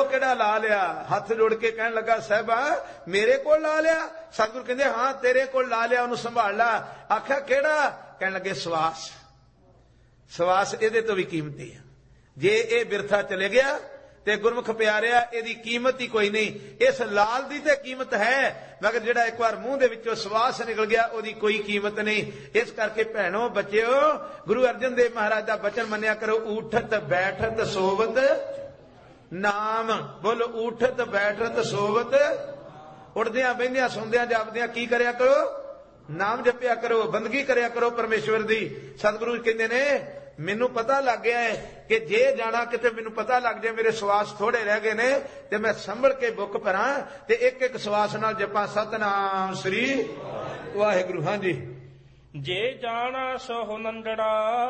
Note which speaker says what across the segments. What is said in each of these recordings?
Speaker 1: ਕਿਹੜਾ ਲਾ ਲਿਆ? ਹੱਥ ਜੋੜ ਕੇ ਕਹਿਣ ਲੱਗਾ, ਸਾਹਿਬਾ ਮੇਰੇ ਕੋਲ ਲਾ ਲਿਆ? ਸਤਿਗੁਰੂ ਕਹਿੰਦੇ, ਹਾਂ ਤੇਰੇ ਕੋਲ ਲਾ ਲਿਆ, ਉਹਨੂੰ ਸੰਭਾਲ ਲਾ। ਆਖਿਆ ਕਿਹੜਾ? ਕਹਿਣ ਲੱਗੇ, ਸਵਾਸ। ਸਵਾਸ ਇਹਦੇ ਤੋਂ ਵੀ ਕੀਮਤੀ ਆ। ਜੇ ਇਹ ਬਿਰਥਾ ਚਲੇ ਗਿਆ ਤੇ ਗੁਰਮੁਖ ਪਿਆਰਿਆ, ਇਹਦੀ ਕੀਮਤ ਹੀ ਕੋਈ ਨਹੀਂ। ਇਸ ਲਾਲ ਦੀ ਤੇ ਕੀਮਤ ਹੈ, ਮਗਰ ਜਿਹੜਾ ਇੱਕ ਵਾਰ ਮੂੰਹ ਦੇ ਵਿੱਚੋਂ ਸਵਾਸ ਨਿਕਲ ਗਿਆ, ਉਹਦੀ ਕੋਈ ਕੀਮਤ ਨਹੀਂ। ਇਸ ਕਰਕੇ ਭੈਣੋ ਬੱਚਿਓ, ਗੁਰੂ ਅਰਜਨ ਦੇਵ ਮਹਾਰਾਜ ਦਾ ਬਚਨ ਮੰਨਿਆ ਕਰੋ, ਊਠਤ ਬੈਠਤ ਸੋਵਤ ਨਾਮ। ਬੋਲੋ, ਊਠਤ ਬੈਠਤ ਸੋਵਤ। ਉੱਠਦਿਆਂ ਬਹਿੰਦਿਆਂ ਸੌਂਦਿਆਂ ਜਾਪਦਿਆਂ ਕੀ ਕਰਿਆ ਕਰੋ? ਨਾਮ ਜਪਿਆ ਕਰੋ, ਬੰਦਗੀ ਕਰਿਆ ਕਰੋ ਪਰਮੇਸ਼ਵਰ ਦੀ। ਸਤਿਗੁਰੂ ਕਹਿੰਦੇ ਨੇ, ਮੈਨੂੰ ਪਤਾ ਲੱਗ ਗਿਆ ਹੈ ਕਿ ਜੇ ਜਾਣਾ ਕਿਤੇ, ਮੈਨੂੰ ਪਤਾ ਲੱਗ ਜਾਏ ਮੇਰੇ ਸਵਾਸ ਥੋੜੇ ਰਹਿ ਗਏ ਨੇ, ਤੇ ਮੈਂ ਸੰਭਲ ਕੇ ਬੁੱਕ ਭਰਾਂ ਤੇ ਇੱਕ ਇੱਕ ਸਵਾਸ ਨਾਲ ਜਪਾਂ ਸਤਨਾਮ ਸ੍ਰੀ ਵਾਹਿਗੁਰੂ। ਹਾਂਜੀ।
Speaker 2: ਜੇ ਜਾਣਾ ਸੋ ਨੰਦੜਾ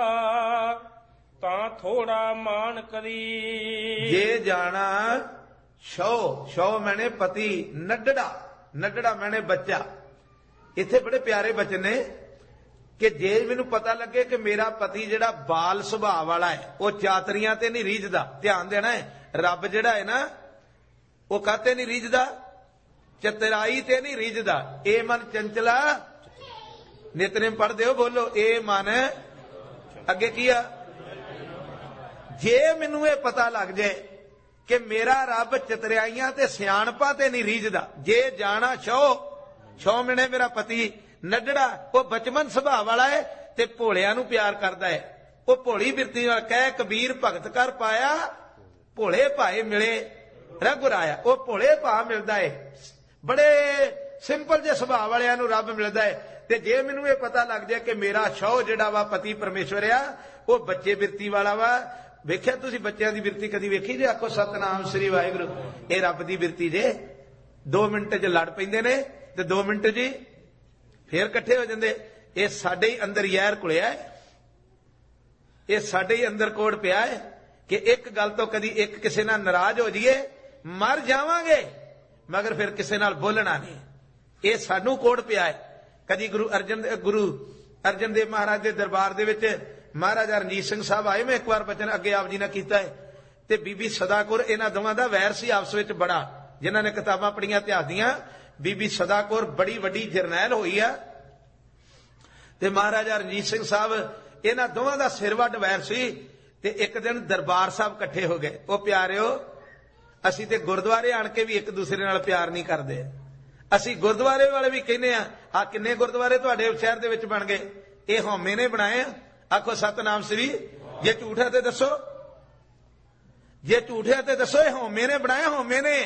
Speaker 2: ਤਾਂ ਥੋੜਾ ਮਾਨ ਕਰੀ।
Speaker 1: ਜੇ ਜਾਣਾ ਸ਼ੋ, ਸ਼ੋ ਮੈਨੇ ਪਤੀ, ਨੱਡੜਾ, ਨੱਡੜਾ ਮੈਨੇ ਬੱਚਾ। ਇੱਥੇ ਬੜੇ ਪਿਆਰੇ ਬਚਨ ਨੇ ਕਿ ਜੇ ਮੈਨੂੰ ਪਤਾ ਲੱਗੇ ਕਿ ਮੇਰਾ ਪਤੀ ਜਿਹੜਾ ਬਾਲ ਸੁਭਾਅ ਵਾਲਾ ਹੈ, ਉਹ ਚਾਤਰੀਆਂ ਤੇ ਨਹੀਂ ਰੀਝਦਾ। ਧਿਆਨ ਦੇਣਾ ਹੈ, ਰੱਬ ਜਿਹੜਾ ਹੈ ਨਾ, ਉਹ ਕਾਤੇ ਨਹੀਂ ਰੀਝਦਾ? ਚਤਰਾਈ ਤੇ ਨਹੀਂ ਰੀਝਦਾ। ਇਹ ਮਨ ਚੰਚਲਾ ਨਿਤਨੇਮ ਪੜ੍ਹਦੇ ਹੋ, ਬੋਲੋ, ਇਹ ਮਨ ਅੱਗੇ ਕੀ ਆ? ਜੇ ਮੈਨੂੰ ਇਹ ਪਤਾ ਲੱਗ ਜਾਏ ਕਿ ਮੇਰਾ ਰੱਬ ਚਤਰਾਈਆਂ ਤੇ ਸਿਆਣਪਾਂ ਤੇ ਨਹੀਂ ਰੀਝਦਾ। ਜੇ ਜਾਣਾ ਸ਼ੋ, ਸ਼ੋ ਮੈਨੇ ਮੇਰਾ ਪਤੀ, ਨੱਡੜਾ ਉਹ ਬਚਮਨ ਸੁਭਾਅ ਵਾਲਾ ਹੈ ਤੇ ਭੋਲਿਆਂ ਨੂੰ ਪਿਆਰ ਕਰਦਾ ਹੈ। ਉਹ ਭੋਲੀ ਬਿਰਤੀ ਨਾਲ ਕਹਿ, ਕਬੀਰ ਭਗਤ ਕਰ ਪਾਇਆ ਭੋਲੇ ਭਾਏ ਮਿਲੇ ਰਘੁਰਾਇਆ। ਉਹ ਭੋਲੇ ਭਾ ਮਿਲਦਾ ਹੈ, ਬੜੇ ਸਿੰਪਲ ਜਿਹੇ ਸੁਭਾਅ ਵਾਲਿਆਂ ਨੂੰ ਰੱਬ ਮਿਲਦਾ ਹੈ। ਤੇ ਜੇ ਮੈਨੂੰ ਇਹ ਪਤਾ ਲੱਗ ਜਾਏ ਕਿ ਮੇਰਾ ਸ਼ੌ ਜਿਹੜਾ ਵਾ ਪਤੀ ਪਰਮੇਸ਼ਵਰ ਆ, ਉਹ ਬੱਚੇ ਬਿਰਤੀ ਵਾਲਾ ਵਾ। ਵੇਖਿਆ ਤੁਸੀਂ ਬੱਚਿਆਂ ਦੀ ਬਿਰਤੀ ਕਦੀ ਵੇਖੀ ਜੇ? ਆਖੋ ਸਤਨਾਮ ਸ੍ਰੀ ਵਾਹਿਗੁਰੂ। ਇਹ ਰੱਬ ਦੀ ਬਿਰਤੀ ਜੇ। 2 ਮਿੰਟ 'ਚ ਲੜ ਪੈਂਦੇ ਨੇ ਤੇ 2 ਮਿੰਟ 'ਚ ਫੇਰ ਇਕੱਠੇ ਹੋ ਜਾਂਦੇ। ਇਹ ਸਾਡੇ ਹੀ ਅੰਦਰ ਯਾਰ ਘੁਲਿਆ ਹੈ, ਇਹ ਸਾਡੇ ਹੀ ਅੰਦਰ ਕੋੜ ਪਿਆ ਹੈ ਕਿ ਇੱਕ ਗੱਲ ਤੋਂ ਕਦੀ ਇੱਕ ਕਿਸੇ ਨਾਲ ਨਾਰਾਜ਼ ਹੋ ਜਾਈਏ, ਮਰ ਜਾਵਾਂਗੇ ਮਗਰ ਫਿਰ ਕਿਸੇ ਨਾਲ ਬੋਲਣਾ ਨਹੀਂ। ਇਹ ਸਾਨੂੰ ਕੋੜ ਪਿਆ ਹੈ। ਕਦੀ ਗੁਰੂ ਅਰਜਨ ਦੇਵ ਮਹਾਰਾਜ ਦੇ ਦਰਬਾਰ ਦੇ ਵਿੱਚ ਮਹਾਰਾਜਾ ਰਣਜੀਤ ਸਿੰਘ ਸਾਹਿਬ ਆਏ। ਮੈਂ ਇੱਕ ਵਾਰ ਬਚਨ ਅੱਗੇ ਆਪ ਜੀ ਨੇ ਕੀਤਾ ਹੈ ਤੇ ਬੀਬੀ ਸਦਾ ਕੌਰ, ਇਹਨਾਂ ਦੋਵਾਂ ਦਾ ਵੈਰ ਸੀ ਆਪਸ ਵਿੱਚ ਬੜਾ। ਜਿਨ੍ਹਾਂ ਨੇ ਕਿਤਾਬਾਂ ਪੜ੍ਹੀਆਂ ਇਤਿਹਾਸ ਦੀਆਂ, ਬੀਬੀ ਸਦਾ ਕੌਰ ਬੜੀ ਵੱਡੀ ਜਰਨੈਲ ਹੋਈ ਆ ਤੇ ਮਹਾਰਾਜਾ ਰਣਜੀਤ ਸਿੰਘ ਸਾਹਿਬ, ਇਹਨਾਂ ਦੋਵਾਂ ਦਾ ਸਿਰ ਵੱਢ ਵੈਰ ਸੀ। ਤੇ ਇੱਕ ਦਿਨ ਦਰਬਾਰ ਸਾਹਿਬ ਇਕੱਠੇ ਹੋ ਗਏ। ਉਹ ਪਿਆਰਿਓ, ਅਸੀਂ ਤੇ ਗੁਰਦੁਆਰੇ ਆਣ ਕੇ ਵੀ ਇੱਕ ਦੂਸਰੇ ਨਾਲ ਪਿਆਰ ਨਹੀਂ ਕਰਦੇ। ਅਸੀਂ ਗੁਰਦੁਆਰੇ ਵਾਲੇ ਵੀ ਕਹਿੰਦੇ ਆ ਕਿੰਨੇ ਗੁਰਦੁਆਰੇ ਤੁਹਾਡੇ ਸ਼ਹਿਰ ਦੇ ਵਿੱਚ ਬਣ ਗਏ? ਇਹ ਹਉਮੈ ਨੇ ਬਣਾਏ ਆ। ਆਖੋ ਸਤਨਾਮ ਸ੍ਰੀ। ਜੇ ਝੂਠ ਹੈ ਤੇ ਦੱਸੋ, ਜੇ ਝੂਠ ਹੈ ਤੇ ਦੱਸੋ। ਇਹ ਹਉਮੈ ਨੇ ਬਣਾਏ, ਹਉਮੈ ਨੇ,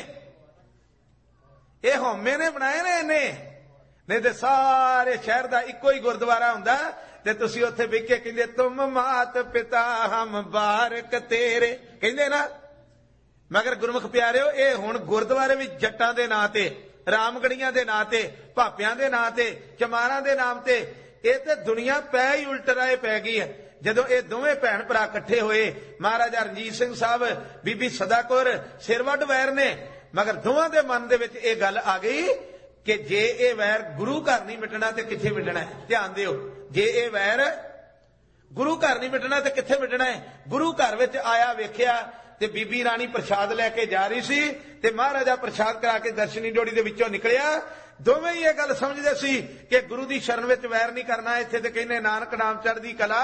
Speaker 1: ਇਹ ਹਉਮੈ ਨੇ ਬਣਾਏ ਨੇ ਇਹਨੇ। ਨਹੀਂ ਤੇ ਸਾਰੇ ਸ਼ਹਿਰ ਦਾ ਇੱਕੋ ਹੀ ਗੁਰਦੁਆਰਾ ਹੁੰਦਾ ਤੇ ਤੁਸੀਂ ਉੱਥੇ ਬਹਿ ਕੇ ਕਹਿੰਦੇ, ਤੁਮ ਮਾਤ ਪਿਤਾ ਹਮ ਬਾਰਕ ਤੇਰੇ, ਕਹਿੰਦੇ ਨਾ। ਮਗਰ ਗੁਰਮੁਖ ਪਿਆਰਿਓ, ਇਹ ਹੁਣ ਗੁਰਦੁਆਰੇ ਵੀ ਜੱਟਾਂ ਦੇ ਨਾਂ ਤੇ, ਰਾਮਗੜੀਆਂ ਦੇ ਨਾਂ ਤੇ, ਭਾਪਿਆਂ ਦੇ ਨਾਂ ਤੇ, ਚਮਾਰਾਂ ਦੇ ਨਾਮ ਤੇ, ਇਹ ਤੇ ਦੁਨੀਆ ਪੈ ਹੀ ਉਲਟ ਰਾਏ ਪੈ ਗਈ ਹੈ। ਜਦੋਂ ਇਹ ਦੋਵੇਂ ਭੈਣ ਭਰਾ ਇਕੱਠੇ ਹੋਏ, ਮਹਾਰਾਜਾ ਰਣਜੀਤ ਸਿੰਘ ਸਾਹਿਬ, ਬੀਬੀ ਸਦਾ ਕੌਰ, ਸਿਰ ਵੱਢ ਵੈਰ ਨੇ। ਮਗਰ ਦੋਵਾਂ ਦੇ ਮਨ ਦੇ ਵਿੱਚ ਇਹ ਗੱਲ ਆ ਗਈ ਕਿ ਜੇ ਇਹ ਵੈਰ ਗੁਰੂ ਘਰ ਨਹੀਂ ਮਿਟਣਾ ਤੇ ਕਿੱਥੇ ਮਿਟਣਾ ਹੈ? ਧਿਆਨ ਦਿਓ, ਜੇ ਇਹ ਵੈਰ ਗੁਰੂ ਘਰ ਨਹੀਂ ਮਿਟਣਾ ਤੇ ਕਿੱਥੇ ਮਿਟਣਾ ਹੈ? ਗੁਰੂ ਘਰ ਵਿੱਚ ਆਇਆ, ਵੇਖਿਆ ਤੇ ਬੀਬੀ ਰਾਣੀ ਪ੍ਰਸ਼ਾਦ ਲੈ ਕੇ ਜਾ ਰਹੀ ਸੀ ਤੇ ਮਹਾਰਾਜਾ ਪ੍ਰਸ਼ਾਦ ਕਰਾ ਕੇ ਦਰਸ਼ਨੀ ਡੋੜੀ ਦੇ ਵਿੱਚੋਂ ਨਿਕਲਿਆ। ਦੋਵੇਂ ਹੀ ਇਹ ਗੱਲ ਸਮਝਦੇ ਸੀ ਕਿ ਗੁਰੂ ਦੀ ਸ਼ਰਨ ਵਿੱਚ ਵੈਰ ਨਹੀਂ ਕਰਨਾ। ਇੱਥੇ ਤੇ ਕਹਿੰਦੇ ਨਾਨਕ ਨਾਮ ਚੜ੍ਹਦੀ ਕਲਾ।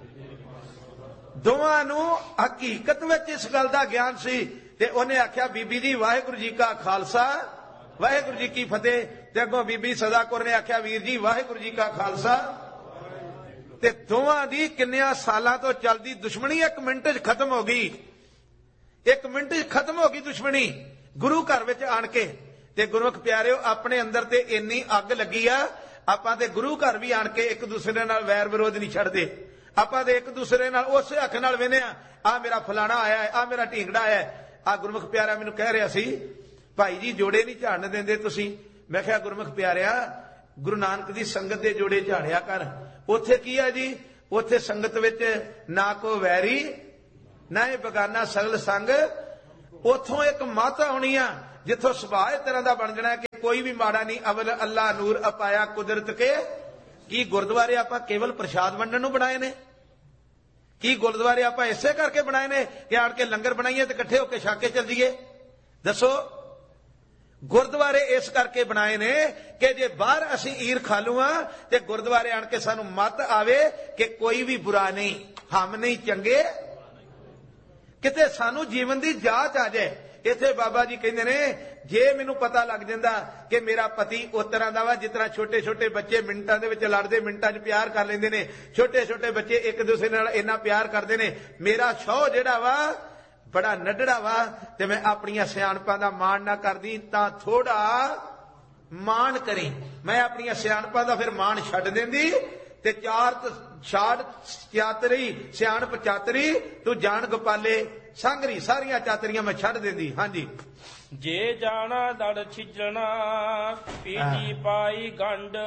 Speaker 1: ਦੋਵਾਂ ਨੂੰ ਹਕੀਕਤ ਵਿੱਚ ਇਸ ਗੱਲ ਦਾ ਗਿਆਨ ਸੀ ਤੇ ਉਹਨੇ ਆਖਿਆ, ਬੀਬੀ ਜੀ ਵਾਹਿਗੁਰੂ ਜੀ ਕਾ ਖਾਲਸਾ ਵਾਹਿਗੁਰੂ ਜੀ ਕੀ ਫਤਿਹ। ਤੇ ਅੱਗੋਂ ਬੀਬੀ ਸਦਾ ਕੌਰ ਨੇ ਆਖਿਆ, ਵੀਰ ਜੀ ਵਾਹਿਗੁਰੂ ਜੀ ਕਾ ਖਾਲਸਾ। ਤੇ ਦੋਵਾਂ ਦੀ ਕਿੰਨਿਆਂ ਸਾਲਾਂ ਤੋਂ ਚੱਲਦੀ ਦੁਸ਼ਮਣੀ 1 ਮਿੰਟ 'ਚ ਖਤਮ ਹੋ ਗਈ। 1 ਮਿੰਟ 'ਚ ਖਤਮ ਹੋ ਗਈ ਦੁਸ਼ਮਣੀ ਗੁਰੂ ਘਰ ਵਿੱਚ ਆਣ ਕੇ। ਤੇ ਗੁਰਮੁਖ ਪਿਆਰਿਓ, ਆਪਣੇ ਅੰਦਰ ਤੇ ਇੰਨੀ ਅੱਗ ਲੱਗੀ ਆ, ਆਪਾਂ ਤੇ ਗੁਰੂ ਘਰ ਵੀ ਆਣ ਕੇ ਇੱਕ ਦੂਸਰੇ ਨਾਲ ਵੈਰ ਵਿਰੋਧ ਨਹੀਂ ਛੱਡਦੇ। ਆਪਾਂ ਤੇ ਇੱਕ ਦੂਸਰੇ ਨਾਲ ਉਸੇ ਅੱਖ ਨਾਲ ਵੇਖਦੇ ਆ ਮੇਰਾ ਫਲਾਣਾ ਆਇਆ ਹੈ, ਆ ਮੇਰਾ ਢੀਂਗੜਾ ਆਇਆ ਹੈ। ਆ ਗੁਰਮੁਖ ਪਿਆਰਿਆ ਮੈਨੂੰ ਕਹਿ ਰਿਹਾ ਸੀ, ਭਾਈ ਜੀ ਜੋੜੇ ਨਹੀਂ ਝਾੜਨ ਦਿੰਦੇ ਤੁਸੀਂ। ਮੈਂ ਕਿਹਾ ਗੁਰਮੁਖ ਪਿਆਰਿਆ, ਗੁਰੂ ਨਾਨਕ ਦੀ ਸੰਗਤ ਦੇ ਜੋੜੇ ਝਾੜਿਆ ਕਰ। ਉੱਥੇ ਕੀ ਆ ਜੀ? ਉੱਥੇ ਸੰਗਤ ਵਿੱਚ ਨਾ ਕੋ ਵੈਰੀ ਨਾ ਇਹ ਬਗਾਨਾ ਸਗਲ ਸੰਗ। ਉੱਥੋਂ ਇੱਕ ਮਾਤਾ ਹੋਣੀ ਆ ਜਿੱਥੋਂ ਸੁਭਾਅ ਇਸ ਤਰ੍ਹਾਂ ਦਾ ਬਣ ਜਾਣਾ ਕਿ ਕੋਈ ਵੀ ਮਾੜਾ ਨਹੀਂ। ਅਵਲ ਅੱਲਾ ਨੂਰ ਅਪਾਇਆ ਕੁਦਰਤ ਕੇ। ਕੀ ਗੁਰਦੁਆਰੇ ਆਪਾਂ ਕੇਵਲ ਪ੍ਰਸ਼ਾਦ ਵੰਡਣ ਨੂੰ ਬਣਾਏ ਨੇ? ਕੀ ਗੁਰਦੁਆਰੇ ਆਪਾਂ ਇਸੇ ਕਰਕੇ ਬਣਾਏ ਨੇ ਕਿ ਆਣ ਕੇ ਲੰਗਰ ਬਣਾਈਏ ਤੇ ਇਕੱਠੇ ਹੋ ਕੇ ਛਕ ਕੇ ਚੱਲ ਜਾਈਏ? ਦੱਸੋ। ਗੁਰਦੁਆਰੇ ਇਸ ਕਰਕੇ ਬਣਾਏ ਨੇ ਕਿ ਜੇ ਬਾਹਰ ਅਸੀਂ ਈਰ ਖਾਲੂ ਆ ਤੇ ਗੁਰਦੁਆਰੇ ਆਣ ਕੇ ਸਾਨੂੰ ਮੱਤ ਆਵੇ ਕਿ ਕੋਈ ਵੀ ਬੁਰਾ ਨਹੀਂ, ਹਮ ਨਹੀਂ ਚੰਗੇ, ਕਿਤੇ ਸਾਨੂੰ ਜੀਵਨ ਦੀ ਜਾਂਚ ਆ ਜਾਏ। ਇੱਥੇ ਬਾਬਾ ਜੀ ਕਹਿੰਦੇ ਨੇ ਜੇ ਮੈਨੂੰ ਪਤਾ ਲੱਗ ਜਾਂਦਾ ਕਿ ਮੇਰਾ ਪਤੀ ਉਸ ਤਰ੍ਹਾਂ ਦਾ ਵਾ ਜਿਸ ਤਰ੍ਹਾਂ ਛੋਟੇ ਛੋਟੇ ਬੱਚੇ ਮਿੰਟਾਂ ਦੇ ਵਿੱਚ ਲੜਦੇ, ਮਿੰਟਾਂ 'ਚ ਪਿਆਰ ਕਰ ਲੈਂਦੇ ਨੇ, ਛੋਟੇ ਛੋਟੇ ਬੱਚੇ ਇੱਕ ਦੂਸਰੇ ਨਾਲ ਇੰਨਾ ਪਿਆਰ ਕਰਦੇ ਨੇ, ਮੇਰਾ ਸ਼ੌਹ ਜਿਹੜਾ ਵਾ ਬੜਾ ਨੱਡੜਾ ਵਾ ਤੇ ਮੈਂ ਆਪਣੀਆਂ ਸਿਆਣਪਾਂ ਦਾ ਮਾਣ ਨਾ ਕਰਦੀ ਤਾਂ ਥੋੜਾ ਮਾਣ ਕਰੀ। ਮੈਂ ਆਪਣੀਆਂ ਸਿਆਣਪਾਂ ਦਾ ਫਿਰ ਮਾਣ ਛੱਡ ਦਿੰਦੀ ਤੇ ਛਾੜ ਚਾਤਰੀ ਸਿਆਣਪ ਚਾਤਰੀ ਤੂੰ ਜਾਣ ਗੋਪਾਲੇ ਸੰਗਰੀ, ਸਾਰੀਆਂ ਚਾਤਰੀਆਂ ਮੈਂ ਛੱਡ ਦਿੰਦੀ। ਹਾਂਜੀ।
Speaker 2: ਜੇ ਜਾਣਾ ਦੜ ਛਿਜਣਾ ਪੀੜੀ ਪਾਈ ਗੰਢ।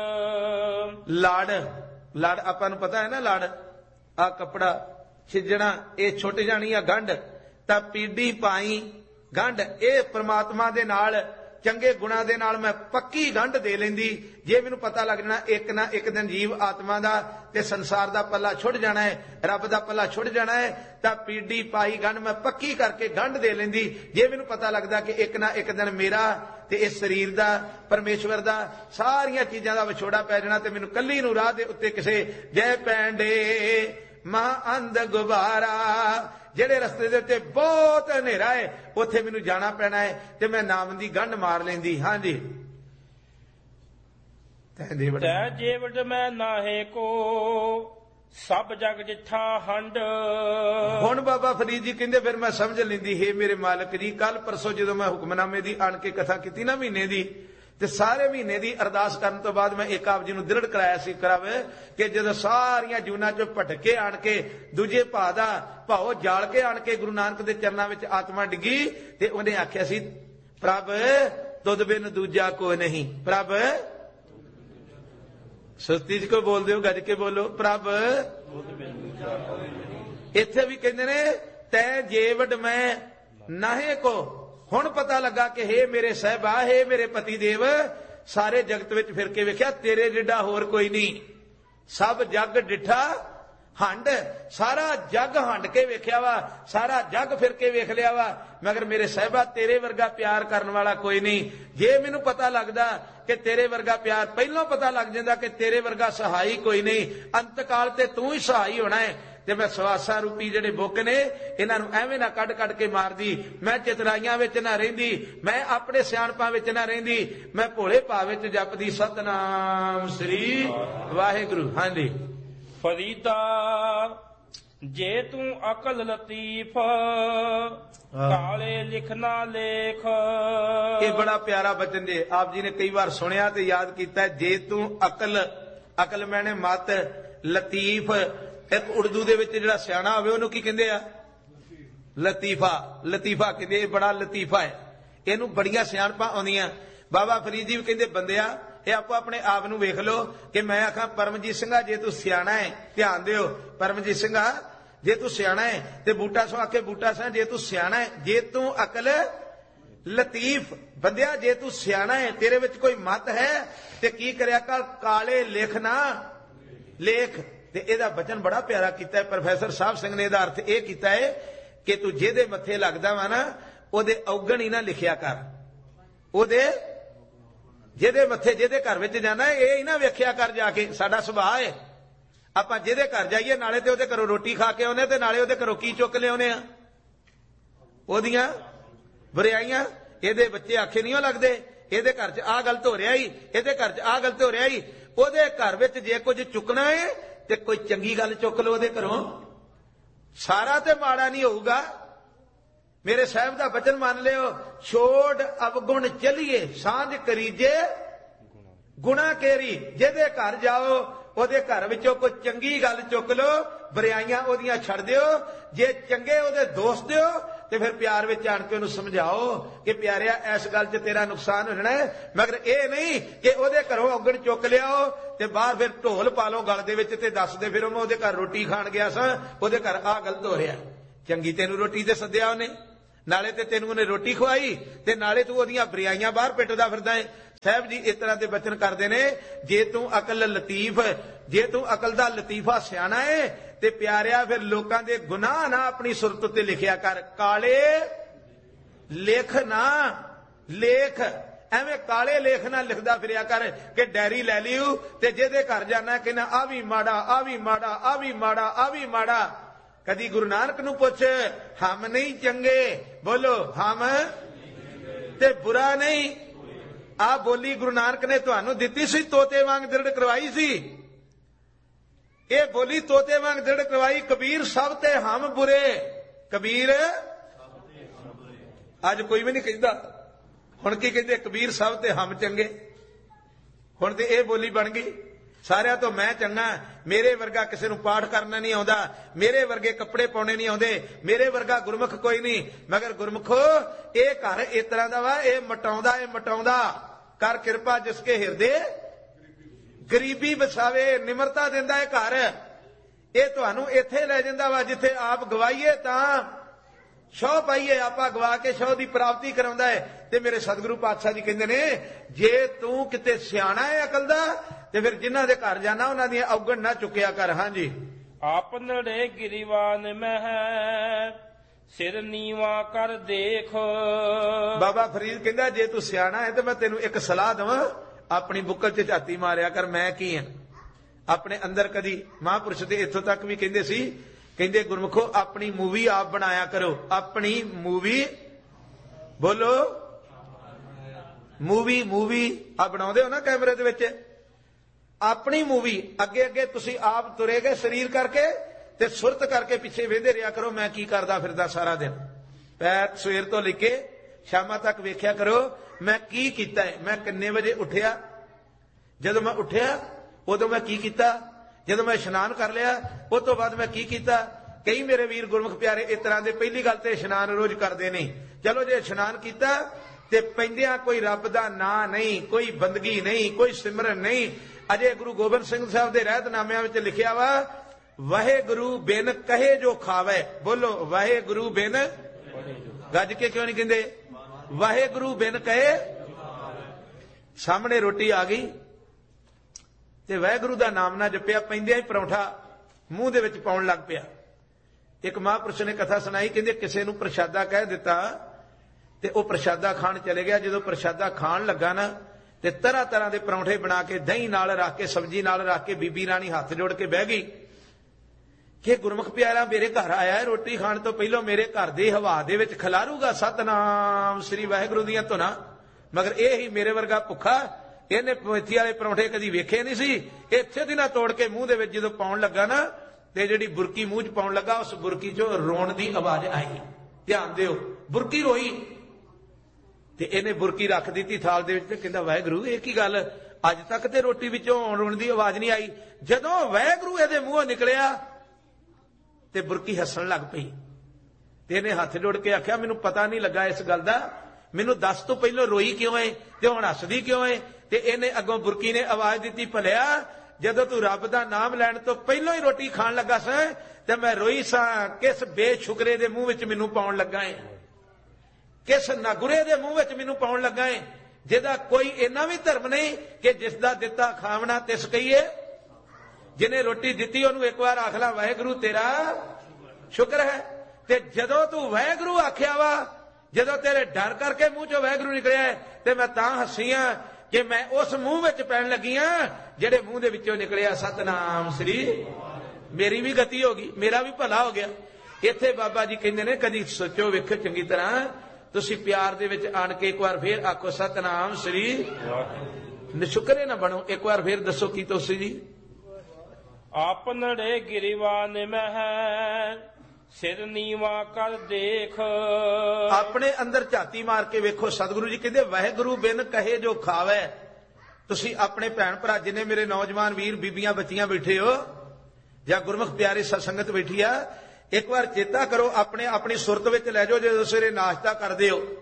Speaker 1: ਲੜ ਆਪਾਂ ਨੂੰ ਪਤਾ ਹੈ ਨਾ, ਲੜ ਆ ਕੱਪੜਾ ਛਿਜਣਾ ਇਹ ਛੁੱਟ ਜਾਣੀ ਆ ਗੰਢ, ਤਾਂ ਪੀੜੀ ਪਾਈ ਗੰਢ ਇਹ ਪ੍ਰਮਾਤਮਾ ਦੇ ਨਾਲ ਚੰਗੇ ਗੁਣਾਂ ਦੇ ਨਾਲ ਮੈਂ ਪੱਕੀ ਗੰਢ ਦੇ ਲੈਂਦੀ। ਜੇ ਮੈਨੂੰ ਪਤਾ ਲੱਗ ਜਾਣਾ ਇੱਕ ਨਾ ਇੱਕ ਦਿਨ ਜੀਵ ਆਤਮਾ ਦਾ ਤੇ ਸੰਸਾਰ ਦਾ ਪੱਲਾ ਛੁੱਟ ਜਾਣਾ ਹੈ, ਰੱਬ ਦਾ ਪੱਲਾ ਛੁੱਟ ਜਾਣਾ ਹੈ, ਤਾਂ ਪੀੜੀ ਪਾਈ ਗੰਢ ਮੈਂ ਪੱਕੀ ਕਰਕੇ ਗੰਢ ਦੇ ਲੈਂਦੀ। ਜੇ ਮੈਨੂੰ ਪਤਾ ਲੱਗਦਾ ਕਿ ਇੱਕ ਨਾ ਇੱਕ ਦਿਨ ਮੇਰਾ ਤੇ ਇਸ ਸਰੀਰ ਦਾ, ਪਰਮੇਸ਼ਵਰ ਦਾ, ਸਾਰੀਆਂ ਚੀਜ਼ਾਂ ਦਾ ਵਿਛੋੜਾ ਪੈ ਜਾਣਾ ਤੇ ਮੈਨੂੰ ਕੱਲੀ ਨੂੰ ਰਾਹ ਦੇ ਉੱਤੇ ਕਿਸੇ ਜੈ ਪੈਂਡੇ ਮਹਾ ਅੰਧ ਗੁਬਾਰਾ, ਜਿਹੜੇ ਰਸਤੇ ਦੇ ਉੱਤੇ ਬਹੁਤ ਹਨੇਰਾ ਹੈ ਉੱਥੇ ਮੈਨੂੰ ਜਾਣਾ ਪੈਣਾ ਹੈ ਤੇ ਮੈਂ ਨਾਮ ਦੀ ਗੰਢ ਮਾਰ ਲੈਂਦੀ। ਹਾਂਜੀ।
Speaker 2: ਤੈ ਜੇਵਟ ਮੈਂ ਨਾਹੇ ਕੋ ਸਭ ਜਗ ਜਿੱਥਾ ਹੰਡ।
Speaker 1: ਹੁਣ ਬਾਬਾ ਫਰੀਦ ਜੀ ਕਹਿੰਦੇ ਫਿਰ ਮੈਂ ਸਮਝ ਲੈਂਦੀ, ਹੇ ਮੇਰੇ ਮਾਲਕ ਜੀ, ਕੱਲ ਪਰਸੋਂ ਜਦੋਂ ਮੈਂ ਹੁਕਮਨਾਮੇ ਦੀ ਆਣ ਕੇ ਕਥਾ ਕੀਤੀ ਨਾ ਮਹੀਨੇ ਦੀ, ਤੇ ਸਾਰੇ ਮਹੀਨੇ ਦੀ ਅਰਦਾਸ ਕਰਨ ਤੋਂ ਬਾਅਦ ਮੈਂ ਇੱਕ ਆਪ ਜੀ ਨੂੰ ਦ੍ਰਿੜ ਕਰਾਇਆ ਸੀ ਕਰਾਵੇ ਕਿ ਜਦੋਂ ਸਾਰੀਆਂ ਜੂਨਾਂ ਚੋਂ ਭਟਕੇ ਆਣ ਕੇ ਦੂਜੇ ਭਾਅ ਦਾ ਭਾਉ ਜਾਲ ਕੇ ਆਣ ਕੇ ਗੁਰੂ ਨਾਨਕ ਦੇ ਚਰਨਾਂ ਵਿੱਚ ਆਤਮਾ ਡਿੱਗੀ ਤੇ ਉਹਨੇ ਆਖਿਆ ਸੀ, ਪ੍ਰਭ ਤੁਧ ਬਿਨ ਦੂਜਾ ਕੋਈ ਨਹੀਂ। ਪ੍ਰਭ ਸੁਸਤੀ ਚ ਕੋ ਬੋਲਦੇ ਹੋ, ਗੱਜ ਕੇ ਬੋਲੋ, ਪ੍ਰਭ। ਇੱਥੇ ਵੀ ਕਹਿੰਦੇ ਨੇ ਤੈ ਜੇਵਡ ਮੈਂ ਨਾਹੇ ਕੋ। ਹੁਣ ਪਤਾ ਲੱਗਾ ਕਿ ਹੇ ਮੇਰੇ ਸਾਹਿਬਾ, ਹੇ ਮੇਰੇ ਪਤੀ ਦੇਵ, ਸਾਰੇ ਜਗਤ ਵਿੱਚ ਫਿਰ ਕੇ ਵੇਖਿਆ ਤੇਰੇ ਜਿੱਡਾ ਹੋਰ ਕੋਈ ਨਹੀਂ। ਸਭ ਜੱਗ ਡਿਠਾ ਹੰਡ, ਸਾਰਾ ਜੱਗ ਹੰਡ ਕੇ ਵੇਖਿਆ ਵਾ, ਸਾਰਾ ਜੱਗ ਫਿਰ ਕੇ ਵੇਖ ਲਿਆ ਵਾ, ਮਗਰ ਮੇਰੇ ਸਾਹਿਬਾ ਤੇਰੇ ਵਰਗਾ ਪਿਆਰ ਕਰਨ ਵਾਲਾ ਕੋਈ ਨਹੀਂ। ਜੇ ਮੈਨੂੰ ਪਤਾ ਲੱਗਦਾ ਕਿ ਤੇਰੇ ਵਰਗਾ ਪਿਆਰ, ਪਹਿਲਾਂ ਪਤਾ ਲੱਗ ਜਾਂਦਾ ਕਿ ਤੇਰੇ ਵਰਗਾ ਸਹਾਈ ਕੋਈ ਨਹੀਂ, ਅੰਤਕਾਲ ਤੇ ਤੂੰ ਹੀ ਸਹਾਈ ਹੋਣਾ ਹੈ, ਤੇ ਮੈਂ ਸਵਾਸਾਂ ਰੂਪੀ ਜਿਹੜੇ ਬੁੱਕ ਨੇ ਇਹਨਾਂ ਨੂੰ ਐਵੇਂ ਨਾ ਕੱਢ ਕੱਢ ਕੇ ਮਾਰਦੀ। ਮੈਂ ਚਤਰਾਈਆਂ ਵਿੱਚ ਨਾ ਰਹਿੰਦੀ, ਮੈਂ ਆਪਣੇ ਸਿਆਣਪਾਂ ਵਿੱਚ ਨਾ ਰਹਿੰਦੀ, ਮੈਂ ਭੋਲੇ ਭਾਵ ਵਿੱਚ ਜਪਦੀ ਸਤਨਾਮ ਸ੍ਰੀ ਵਾਹਿਗੁਰੂ। ਹਾਂਜੀ।
Speaker 2: ਫਰੀਦਾ ਜੇ ਤੂੰ ਅਕਲ ਲਤੀਫ ਕਾਲੇ ਲਿਖਣਾ ਲੇਖ।
Speaker 1: ਇਹ ਬੜਾ ਪਿਆਰਾ ਬਚਨ ਜੇ, ਆਪ ਜੀ ਨੇ ਕਈ ਵਾਰ ਸੁਣਿਆ ਤੇ ਯਾਦ ਕੀਤਾ। ਜੇ ਤੂੰ ਅਕਲ ਮੈਨੇ ਮਤ, ਲਤੀਫ ਇੱਕ ਉਰਦੂ ਦੇ ਵਿੱਚ ਜਿਹੜਾ ਸਿਆਣਾ ਹੋਵੇ ਉਹਨੂੰ ਕੀ ਕਹਿੰਦੇ ਆ? ਲਤੀਫਾ। ਲਤੀਫਾ ਕਹਿੰਦੇ ਇਹ ਬੜਾ ਲਤੀਫਾ ਹੈ, ਇਹਨੂੰ ਬੜੀਆਂ ਸਿਆਣਪਾਂ ਆਉਂਦੀਆਂ। ਬਾਬਾ ਫਰੀਦ ਜੀ ਵੀ ਕਹਿੰਦੇ ਬੰਦਿਆ ਇਹ ਆਪੋ ਆਪਣੇ ਆਪ ਨੂੰ ਵੇਖ ਲਓ ਕਿ ਮੈਂ ਆਖਾਂ ਪਰਮਜੀਤ ਸਿੰਘਾ ਜੇ ਤੂੰ ਸਿਆਣਾ ਹੈ, ਧਿਆਨ ਦਿਓ, ਪਰਮਜੀਤ ਸਿੰਘਾ ਜੇ ਤੂੰ ਸਿਆਣਾ ਹੈ, ਤੇ ਬੂਟਾ ਸੋ ਆਖੇ ਬੂਟਾ ਸਿੰਘ ਜੇ ਤੂੰ ਸਿਆਣਾ ਹੈ, ਜੇ ਤੂੰ ਅਕਲ ਲਤੀਫ। ਬੰਦਿਆ ਜੇ ਤੂੰ ਸਿਆਣਾ ਹੈ, ਤੇਰੇ ਵਿੱਚ ਕੋਈ ਮਤ ਹੈ ਤੇ ਕੀ ਕਰਿਆ ਕਰ, ਕਾਲੇ ਲਿਖ ਨਾ ਲੇਖ। ਤੇ ਇਹਦਾ ਬਚਨ ਬੜਾ ਪਿਆਰਾ ਕੀਤਾ ਹੈ ਪ੍ਰੋਫੈਸਰ ਸਾਹਿਬ ਸਿੰਘ ਨੇ। ਇਹਦਾ ਅਰਥ ਇਹ ਕੀਤਾ ਹੈ ਕਿ ਤੂੰ ਜਿਹਦੇ ਮੱਥੇ ਲੱਗਦਾ ਵਾ ਨਾ ਉਹਦੇ ਔਗਣ ਹੀ ਨਾ ਲਿਖਿਆ ਕਰ, ਉਹਦੇ ਜਿਹਦੇ ਮੱਥੇ ਜਿਹਦੇ ਘਰ ਵਿੱਚ ਜਾਣਾ ਇਹ ਹੀ ਨਾ ਵੇਖਿਆ ਕਰ ਜਾ ਕੇ। ਸਾਡਾ ਸੁਭਾਅ ਹੈ ਆਪਾਂ ਜਿਹਦੇ ਘਰ ਜਾਈਏ ਨਾਲੇ ਤੇ ਉਹਦੇ ਘਰੋਂ ਰੋਟੀ ਖਾ ਕੇ ਆਉਨੇ ਤੇ ਨਾਲੇ ਉਹਦੇ ਘਰੋਂ ਕੀ ਚੁੱਕ ਲਿਆਉਨੇ ਆ, ਉਹਦੀਆਂ ਬੁਰਾਈਆਂ। ਇਹਦੇ ਬੱਚੇ ਆਖੇ ਨਹੀਂ ਲੱਗਦੇ, ਇਹਦੇ ਘਰ 'ਚ ਆਹ ਗਲਤ ਹੋ ਰਿਹਾ ਹੀ, ਇਹਦੇ ਘਰ 'ਚ ਆਹ ਗਲਤ ਹੋ ਰਿਹਾ ਹੀ। ਉਹਦੇ ਘਰ ਵਿੱਚ ਜੇ ਕੁਝ ਚੁੱਕਣਾ ਹੈ ਤੇ ਕੋਈ ਚੰਗੀ ਗੱਲ ਚੁੱਕ ਲਓ ਉਹਦੇ ਘਰੋਂ, ਸਾਰਾ ਤੇ ਮਾੜਾ ਨਹੀਂ ਹੋਊਗਾ। ਮੇਰੇ ਸਾਹਿਬ ਦਾ ਬਚਨ ਮੰਨ ਲਿਓ, ਛੋੜ ਅਵਗੁਣ ਚਲੀਏ ਸਾਂਝ ਕਰੀਜੇ ਗੁਣਾ ਕੇਰੀ। ਜਿਹਦੇ ਘਰ ਜਾਓ ਉਹਦੇ ਘਰ ਵਿੱਚੋਂ ਕੋਈ ਚੰਗੀ ਗੱਲ ਚੁੱਕ ਲਓ, ਬੁਰਾਈਆਂ ਉਹਦੀਆਂ ਛੱਡ ਦਿਓ। ਜੇ ਚੰਗੇ ਉਹਦੇ ਦੋਸਤ ਦਿਓ ਤੇ ਫਿਰ ਪਿਆਰ ਵਿੱਚ ਆਣ ਕੇ ਉਹਨੂੰ ਸਮਝਾਓ ਕਿ ਪਿਆਰਿਆ ਇਸ ਗੱਲ 'ਚ ਤੇਰਾ ਨੁਕਸਾਨ ਹੋ ਜਾਣਾ ਹੈ, ਮਗਰ ਇਹ ਨਹੀਂ ਕਿ ਉਹਦੇ ਘਰੋਂ ਔਗਣ ਚੁੱਕ ਲਿਆਓ ਤੇ ਬਾਹਰ ਫਿਰ ਢੋਲ ਪਾ ਲਓ ਗਲ ਦੇ ਵਿੱਚ ਤੇ ਦੱਸਦੇ ਫਿਰ ਮੈਂ ਉਹਦੇ ਘਰ ਰੋਟੀ ਖਾਣ ਗਿਆ ਸਾਂ, ਉਹਦੇ ਘਰ ਆਹ ਗਲਤ ਹੋ ਰਿਹਾ। ਚੰਗੀ ਤੈਨੂੰ ਰੋਟੀ ਤੇ ਸੱਦਿਆ ਉਹਨੇ, ਨਾਲੇ ਤੇ ਤੈਨੂੰ ਉਹਨੇ ਰੋਟੀ ਖਵਾਈ ਤੇ ਨਾਲੇ ਤੂੰ ਉਹਦੀਆਂ ਬੁਰਾਈਆਂ ਬਾਹਰ ਪਿੱਟਦਾ ਫਿਰਦਾ ਹੈ। ਸਾਹਿਬ ਜੀ ਇਸ ਤਰ੍ਹਾਂ ਦੇ ਬਚਨ ਕਰਦੇ ਨੇ, ਜੇ ਤੂੰ ਅਕਲ ਲਤੀਫ, ਜੇ ਤੂੰ ਅਕਲ ਦਾ ਲਤੀਫਾ ਸਿਆਣਾ ਹੈ ਤੇ ਪਿਆਰਿਆ ਫਿਰ ਲੋਕਾਂ ਦੇ ਗੁਨਾਹ ਨਾ ਆਪਣੀ ਸੁਰਤ ਉੱਤੇ ਲਿਖਿਆ ਕਰ। ਕਾਲੇ ਲਿਖ ਨਾ, ਲੇਖ ਐਵੇਂ ਕਾਲੇ ਲੇਖ ਨਾਲ ਲਿਖਦਾ ਫਿਰਿਆ ਕਰ ਕਿ ਡੈਰੀ ਲੈ ਲਿਓ ਤੇ ਜਿਹਦੇ ਘਰ ਜਾਣਾ ਕਹਿੰਦਾ ਆ ਵੀ ਮਾੜਾ, ਆ ਵੀ ਮਾੜਾ, ਆ ਵੀ ਮਾੜਾ, ਆ ਵੀ ਮਾੜਾ। ਕਦੀ ਗੁਰੂ ਨਾਨਕ ਨੂੰ ਪੁੱਛ, ਹਮ ਨਹੀਂ ਚੰਗੇ, ਬੋਲੋ ਹਮ ਤੇ ਬੁਰਾ ਨਹੀਂ। ਆ ਬੋਲੀ ਗੁਰੂ ਨਾਨਕ ਨੇ ਤੁਹਾਨੂੰ ਦਿੱਤੀ ਸੀ, ਤੋਤੇ ਵਾਂਗ ਦ੍ਰਿੜ ਕਰਵਾਈ ਸੀ। ਇਹ ਬੋਲੀ ਤੋਤੇ ਵਾਂਗ ਦ੍ਰਿੜ ਕਰਵਾਈ। ਕਬੀਰ ਸਭ ਤੇ ਹਮ ਬੁਰੇ, ਕਬੀਰ ਅੱਜ ਕੋਈ ਵੀ ਨਹੀਂ ਕਹਿੰਦਾ। ਹੁਣ ਕੀ ਕਹਿੰਦੇ? ਕਬੀਰ ਸਭ ਤੇ ਹਮ ਚੰਗੇ। ਹੁਣ ਤੇ ਇਹ ਬੋਲੀ ਬਣ ਗਈ, ਸਾਰਿਆਂ ਤੋਂ ਮੈਂ ਚੰਗਾ, ਮੇਰੇ ਵਰਗਾ ਕਿਸੇ ਨੂੰ ਪਾਠ ਕਰਨਾ ਨਹੀਂ ਆਉਂਦਾ, ਮੇਰੇ ਵਰਗੇ ਕੱਪੜੇ ਪਾਉਣੇ ਨਹੀਂ ਆਉਂਦੇ, ਮੇਰੇ ਵਰਗਾ ਗੁਰਮੁਖ ਕੋਈ ਨਹੀਂ। ਮਗਰ ਗੁਰਮੁਖੋ ਇਹ ਘਰ ਇਸ ਤਰ੍ਹਾਂ ਦਾ ਵਾ, ਇਹ ਮਟਾਉਂਦਾ, ਇਹ ਮਟਾਉਂਦਾ। ਕਰ ਕਿਰਪਾ ਜਿਸਕੇ ਹਿਰਦੇ ਗਰੀਬੀ ਵਸਾਵੇ, ਨਿਮਰਤਾ ਦਿੰਦਾ ਇਹ ਘਰ। ਇਹ ਤੁਹਾਨੂੰ ਇੱਥੇ ਲੈ ਜਾਂਦਾ ਵਾ ਜਿੱਥੇ ਆਪ ਗਵਾਈਏ ਤਾਂ ਸ਼ੌਹ ਪਾਈਏ, ਆਪਾਂ ਗਵਾ ਕੇ ਸ਼ੌਹ ਦੀ ਪ੍ਰਾਪਤੀ ਕਰਾਉਂਦਾ ਹੈ। ਤੇ ਮੇਰੇ ਸਤਿਗੁਰੂ ਪਾਤਸ਼ਾਹ ਜੀ ਕਹਿੰਦੇ ਨੇ, ਜੇ ਤੂੰ ਕਿਤੇ ਸਿਆਣਾ ਹੈ ਅਕਲ ਦਾ ਤੇ ਫਿਰ ਜਿਨ੍ਹਾਂ ਦੇ ਘਰ ਜਾਣਾ ਉਹਨਾਂ ਦੀਆਂ ਔਗਣ ਨਾ ਚੁੱਕਿਆ ਕਰ। ਹਾਂਜੀ,
Speaker 2: ਆਪਨੜੇ ਗਿਰੀਵਾਨ ਮਹਿ ਸਿਰ ਨੀਵਾ ਕਰ ਦੇਖ।
Speaker 1: ਬਾਬਾ ਫਰੀਦ ਕਹਿੰਦਾ ਜੇ ਤੂੰ ਸਿਆਣਾ ਹੈ ਤੇ ਮੈਂ ਤੈਨੂੰ ਇੱਕ ਸਲਾਹ ਦੇਵਾਂ, ਆਪਣੀ ਬੁੱਕਲ 'ਚ ਝਾਤੀ ਮਾਰਿਆ ਕਰ, ਮੈਂ ਕੀ ਹਾਂ। ਆਪਣੇ ਅੰਦਰ ਕਦੀ ਮਹਾਂਪੁਰਸ਼ ਦੇ ਇੱਥੋਂ ਤੱਕ ਵੀ ਕਹਿੰਦੇ ਸੀ, ਕਹਿੰਦੇ ਗੁਰਮੁਖੋ ਆਪਣੀ ਮੂਵੀ ਆਪ ਬਣਾਇਆ ਕਰੋ। ਆਪਣੀ ਮੂਵੀ, ਬੋਲੋ ਮੂਵੀ, ਮੂਵੀ ਆ ਬਣਾਉਂਦੇ ਹੋ ਨਾ ਕੈਮਰੇ ਦੇ ਵਿੱਚ, ਆਪਣੀ ਮੂਵੀ ਅੱਗੇ ਅੱਗੇ ਤੁਸੀਂ ਆਪ ਤੁਰੇ ਗਏ ਸਰੀਰ ਕਰਕੇ ਤੇ ਸੁਰਤ ਕਰਕੇ ਪਿੱਛੇ ਵੇਂਦੇ ਰਿਹਾ ਕਰੋ ਮੈਂ ਕੀ ਕਰਦਾ ਫਿਰਦਾ ਸਾਰਾ ਦਿਨ। ਪੈਰ ਸਵੇਰ ਤੋਂ ਲੈ ਕੇ ਸ਼ਾਮਾਂ ਤੱਕ ਵੇਖਿਆ ਕਰੋ ਮੈਂ ਕੀ ਕੀਤਾ ਹੈ, ਮੈਂ ਕਿੰਨੇ ਵਜੇ ਉੱਠਿਆ, ਜਦੋਂ ਮੈਂ ਉੱਠਿਆ ਉਦੋਂ ਮੈਂ ਕੀ ਕੀਤਾ, ਜਦੋਂ ਮੈਂ ਇਸ਼ਨਾਨ ਕਰ ਲਿਆ ਉਸ ਤੋਂ ਬਾਅਦ ਮੈਂ ਕੀ ਕੀਤਾ। ਕਈ ਮੇਰੇ ਵੀਰ ਗੁਰਮੁਖ ਪਿਆਰੇ ਇਸ ਤਰ੍ਹਾਂ ਦੇ ਪਹਿਲੀ ਗੱਲ ਤੇ ਇਸ਼ਨਾਨ ਰੋਜ਼ ਕਰਦੇ ਨਹੀਂ। ਚਲੋ ਜੇ ਇਸ਼ਨਾਨ ਕੀਤਾ ਤੇ ਪੈਂਦਿਆਂ ਕੋਈ ਰੱਬ ਦਾ ਨਾਂ ਨਹੀਂ, ਕੋਈ ਬੰਦਗੀ ਨਹੀਂ, ਕੋਈ ਸਿਮਰਨ ਨਹੀਂ। ਅਜੇ ਗੁਰੂ ਗੋਬਿੰਦ ਸਿੰਘ ਸਾਹਿਬ ਦੇ ਰਹਿਤਨਾਮਿਆਂ ਵਿੱਚ ਲਿਖਿਆ ਵਾ, ਵਾਹਿਗੁਰੂ ਬਿਨ ਕਹੇ ਜੋ ਖਾਵੇ। ਬੋਲੋ ਵਾਹਿਗੁਰੂ ਬਿਨ, ਗੱਜ ਕੇ ਕਿਉਂ ਨਹੀਂ ਕਹਿੰਦੇ? ਵਾਹਿਗੁਰੂ ਬਿਨ ਕਹੇ। ਸਾਹਮਣੇ ਰੋਟੀ ਆ ਗਈ ਤੇ ਵਾਹਿਗੁਰੂ ਦਾ ਨਾਮ ਨਾ ਜਪਿਆ, ਪੈਂਦਿਆਂ ਹੀ ਪਰੌਂਠਾ ਮੂੰਹ ਦੇ ਵਿੱਚ ਪਾਉਣ ਲੱਗ ਪਿਆ। ਇੱਕ ਮਹਾਂਪੁਰਸ਼ ਨੇ ਕਥਾ ਸੁਣਾਈ, ਕਹਿੰਦੇ ਕਿਸੇ ਨੂੰ ਪ੍ਰਸ਼ਾਦਾ ਕਹਿ ਦਿੱਤਾ ਤੇ ਉਹ ਪ੍ਰਸ਼ਾਦਾ ਖਾਣ ਚਲੇ ਗਿਆ। ਜਦੋਂ ਪ੍ਰਸ਼ਾਦਾ ਖਾਣ ਲੱਗਾ ਨਾ ਤੇ ਤਰ੍ਹਾਂ ਤਰ੍ਹਾਂ ਦੇ ਪਰੌਂਠੇ ਬਣਾ ਕੇ ਦਹੀਂ ਨਾਲ ਰੱਖ ਕੇ, ਸਬਜ਼ੀ ਨਾਲ ਰੱਖ ਕੇ ਬੀਬੀ ਰਾਣੀ ਹੱਥ ਜੋੜ ਕੇ ਬਹਿ ਗਈ ਕਿ ਗੁਰਮੁਖ ਪਿਆਰਾ ਮੇਰੇ ਘਰ ਆਇਆ ਹੈ, ਰੋਟੀ ਖਾਣ ਤੋਂ ਪਹਿਲਾਂ ਮੇਰੇ ਘਰ ਦੀ ਹਵਾ ਦੇ ਵਿੱਚ ਖਿਲਾਰੂਗਾ ਸਤਨਾਮ ਸ੍ਰੀ ਵਾਹਿਗੁਰੂ ਦੀਆਂ ਧੁਨਾਂ। ਮਗਰ ਇਹ ਹੀ ਮੇਰੇ ਵਰਗਾ ਭੁੱਖਾ, ਇਹਨੇ ਮੇਥੀ ਵਾਲੇ ਪਰੌਂਠੇ ਕਦੀ ਵੇਖੇ ਨਹੀਂ ਸੀ। ਇੱਥੇ ਦੀ ਨਾ ਤੋੜ ਕੇ ਮੂੰਹ ਦੇ ਵਿੱਚ ਜਦੋਂ ਪਾਉਣ ਲੱਗਾ ਨਾ ਤੇ ਜਿਹੜੀ ਬੁਰਕੀ ਮੂੰਹ 'ਚ ਪਾਉਣ ਲੱਗਾ, ਉਸ ਬੁਰਕੀ 'ਚੋਂ ਰੋਣ ਦੀ ਆਵਾਜ਼ ਆਈ। ਧਿਆਨ ਦਿਓ, ਬੁਰਕੀ ਰੋਈ ਤੇ ਇਹਨੇ ਬੁਰਕੀ ਰੱਖ ਦਿੱਤੀ ਥਾਲ ਦੇ ਵਿੱਚ ਤੇ ਕਹਿੰਦਾ ਵਾਹਿਗੁਰੂ ਇਹ ਕੀ ਗੱਲ, ਅੱਜ ਤੱਕ ਤੇ ਰੋਟੀ ਵਿੱਚੋਂ ਰੋਣ ਦੀ ਆਵਾਜ਼ ਨਹੀਂ ਆਈ। ਜਦੋਂ ਵਾਹਿਗੁਰੂ ਇਹਦੇ ਮੂੰਹੋਂ ਨਿਕਲਿਆ ਤੇ ਬੁਰਕੀ ਹੱਸਣ ਲੱਗ ਪਈ ਤੇ ਇਹਨੇ ਹੱਥ ਜੋੜ ਕੇ ਆਖਿਆ ਮੈਨੂੰ ਪਤਾ ਨਹੀਂ ਲੱਗਾ ਇਸ ਗੱਲ ਦਾ, ਮੈਨੂੰ ਦੱਸ ਤੂੰ ਪਹਿਲਾਂ ਰੋਈ ਕਿਉਂ ਏ ਤੇ ਹੁਣ ਹੱਸਦੀ ਕਿਉਂ ਏ। ਤੇ ਇਹਨੇ ਅੱਗੋਂ ਬੁਰਕੀ ਨੇ ਆਵਾਜ਼ ਦਿੱਤੀ, ਭਲਿਆ ਜਦੋਂ ਤੂੰ ਰੱਬ ਦਾ ਨਾਮ ਲੈਣ ਤੋਂ ਪਹਿਲਾਂ ਹੀ ਰੋਟੀ ਖਾਣ ਲੱਗਾ ਸਾਂ ਤੇ ਮੈਂ ਰੋਈ ਸਾਂ, ਕਿਸ ਬੇਸ਼ੁਕਰੇ ਦੇ ਮੂੰਹ ਵਿੱਚ ਮੈਨੂੰ ਪਾਉਣ ਲੱਗਾ ਏ, ਕਿਸ ਨਾਗੁਰੇ ਦੇ ਮੂੰਹ ਵਿੱਚ ਮੈਨੂੰ ਪਾਉਣ ਲੱਗਾ ਏ, ਜਿਹਦਾ ਕੋਈ ਇੰਨਾ ਵੀ ਧਰਮ ਨਹੀਂ ਕਿ ਜਿਸ ਦਾ ਦਿੱਤਾ ਖਾਵਣਾ ਤਿਸ ਕਹੀਏ। ਜਿਹਨੇ ਰੋਟੀ ਦਿੱਤੀ ਉਹਨੂੰ ਇੱਕ ਵਾਰ ਆਖ ਲਾ ਵਾਹਿਗੁਰੂ ਤੇਰਾ ਸ਼ੁਕਰ ਹੈ। ਤੇ ਜਦੋਂ ਤੂੰ ਵਾਹਿਗੁਰੂ ਆਖਿਆ ਵਾ, ਜਦੋਂ ਤੇਰੇ ਡਰ ਕਰਕੇ ਮੂੰਹ ਚੋਂ ਵਾਹਿਗੁਰੂ ਨਿਕਲਿਆ ਤੇ ਮੈਂ ਤਾਂ ਹੱਸੀ ਆ ਕਿ ਮੈਂ ਉਸ ਮੂੰਹ ਵਿੱਚ ਪੈਣ ਲੱਗੀ ਆ ਜਿਹੜੇ ਮੂੰਹ ਦੇ ਵਿੱਚੋਂ ਨਿਕਲਿਆ ਸਤਨਾਮ ਸ੍ਰੀ। ਮੇਰੀ ਵੀ ਗਤੀ ਹੋ ਗਈ, ਮੇਰਾ ਵੀ ਭਲਾ ਹੋ ਗਿਆ। ਇੱਥੇ ਬਾਬਾ ਜੀ ਕਹਿੰਦੇ ਨੇ ਕਦੀ ਸੋਚੋ ਵੇਖੋ ਚੰਗੀ ਤਰ੍ਹਾਂ, ਤੁਸੀਂ ਪਿਆਰ ਦੇ ਵਿੱਚ ਆਣ ਕੇ ਇੱਕ ਵਾਰ ਫੇਰ ਆਖੋ ਸਤਨਾਮ ਸ੍ਰੀ। ਨਸ਼ੁਕਰੇ ਨਾ ਬਣੋ, ਇੱਕ ਵਾਰ ਫੇਰ ਦੱਸੋ ਕੀ ਤੁਸੀਂ ਜੀ।
Speaker 2: ਆਪਨੜੇ ਗਿਰੀਵਾਨ ਮਹਿ ਸਿਰ ਨੀਵਾ ਕਰ ਦੇਖ।
Speaker 1: ਆਪਣੇ ਅੰਦਰ ਝਾਤੀ ਮਾਰ ਕੇ ਵੇਖੋ। ਸਤਿਗੁਰੂ ਜੀ ਕਹਿੰਦੇ ਵਾਹਿਗੁਰੂ ਬਿਨ ਕਹੇ ਜੋ ਖਾਵੇ। ਤੁਸੀਂ ਆਪਣੇ ਭੈਣ ਭਰਾ ਜਿੰਨੇ ਮੇਰੇ ਨੌਜਵਾਨ ਵੀਰ ਬੀਬੀਆਂ ਬੱਚੀਆਂ ਬੈਠੇ ਹੋ ਜਾਂ ਗੁਰਮੁਖ ਪਿਆਰੀ ਸਤਸੰਗਤ ਬੈਠੀ ਆ, ਇੱਕ ਵਾਰ ਚੇਤਾ ਕਰੋ, ਆਪਣੇ ਆਪਣੀ ਸੁਰਤ ਵਿੱਚ ਲੈ ਜਾਓ। ਜਦੋਂ ਸਵੇਰੇ ਨਾਸ਼ਤਾ ਕਰਦੇ ਹੋ